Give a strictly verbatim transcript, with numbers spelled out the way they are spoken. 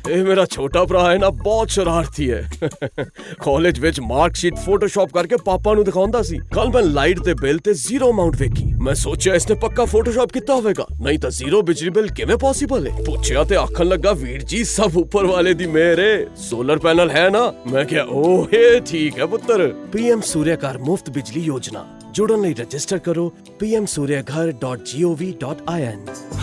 ਇਹ ਮੇਰਾ ਛੋਟਾ ਭਰਾ ਹੈ ਨਾ, ਬਹੁਤ ਸ਼ਰਾਰਤੀ ਹੈ। ਕਾਲਜ ਵਿੱਚ ਮਾਰਕਸ਼ੀਟ ਫੋਟੋਸ਼ਾਪ ਕਰਕੇ ਪਾਪਾ ਨੂੰ ਦਿਖਾਉਂਦਾ ਸੀ। ਕੱਲ ਮੈਂ ਲਾਈਟ ਦੇ ਬਿੱਲ ਤੇ ਜ਼ੀਰੋ ਅਮਾਉਂਟ ਵੇਖੀ। ਮੈਂ ਸੋਚਿਆ ਇਸਨੇ ਪੱਕਾ ਫੋਟੋਸ਼ਾਪ ਕੀਤਾ ਹੋਵੇਗਾ, ਨਹੀਂ ਤਾਂ ਜ਼ੀਰੋ ਬਿਜਲੀ ਬਿੱਲ ਕਿਵੇਂ ਪੋਸੀਬਲ ਹੈ। ਪੁੱਛਿਆ ਤੇ ਆਖਣ ਲੱਗਾ, ਵੀਰ ਜੀ ਸਭ ਉੱਪਰ ਵਾਲੇ ਦੀ ਮਿਹਰ ਹੈ, ਸੋਲਰ ਪੈਨਲ ਹੈ ਨਾ। ਮੈਂ ਕਿਹਾ ਓਹ ਇਹ ਠੀਕ ਹੈ ਪੁੱਤਰ। ਪੀਐਮ ਸੂਰਿਆ ਘਰ ਮੁਫਤ ਬਿਜਲੀ ਯੋਜਨਾ। ਜੁੜਨ ਲਈ ਰਜਿਸਟਰ ਕਰੋ ਪੀ ਐਮ ਸੂਰਿਆ ਘਰ ਡਾਟ ਜੀ ਓ ਵੀ ਡਾਟ ਆਈ ਐਨ।